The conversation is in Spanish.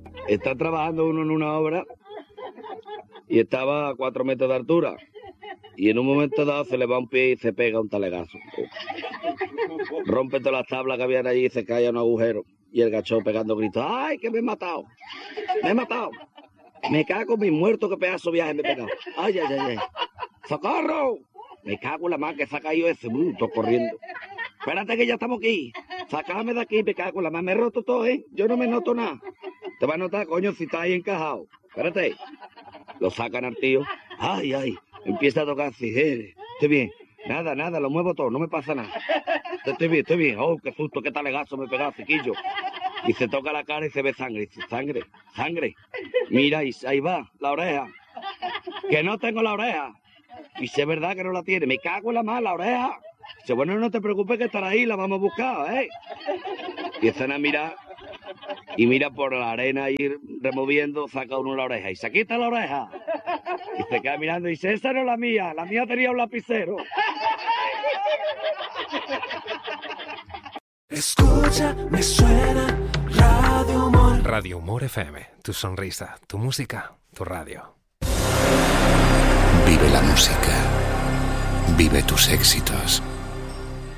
Está trabajando uno en una obra y estaba a 4 metros de altura. Y en un momento dado se le va un pie y se pega un talegazo. Rompe todas las tablas que habían allí y se cae a un agujero. Y el gacho pegando gritos. ¡Ay, que me he matado! ¡Me he matado! Me cago en mi muerto, qué pedazo de viaje me he pegado. ¡Ay, ay, ay, ay! ¡Socorro! Me cago en la mar que se ha caído ese bruto corriendo. Espérate que ya estamos aquí. Sácame de aquí, me cago en la mar. Me he roto todo, ¿eh? Yo no me noto nada. Te vas a notar, coño, si estás ahí encajado. Espérate. Lo sacan al tío. ¡Ay, ay! Empieza a tocar así. Estoy bien. Nada, lo muevo todo, no me pasa nada. Estoy bien. Oh, qué susto, qué talegazo me he pegado, chiquillo. Y se toca la cara y se ve sangre. Y dice, sangre. Mira, y ahí va, la oreja. Que no tengo la oreja. Y si es verdad que no la tiene, me cago en la mar, la oreja. Dice, bueno, no te preocupes que estará ahí, la vamos a buscar, ¿eh? Y empiezan a mirar. Y mira por la arena ir removiendo, saca uno la oreja. Y se quita la oreja. Y se queda mirando y dice, esa no es la mía tenía un lapicero. Escucha, me suena Radio Humor. Radio Humor FM, tu sonrisa, tu música, tu radio. Vive la música. Vive tus éxitos.